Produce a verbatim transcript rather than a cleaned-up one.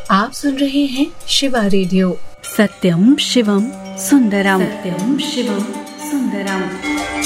आप सुन रहे हैं शिवा रेडियो। सत्यम शिवम सुंदरम। सत्यम शिवम सुंदरम।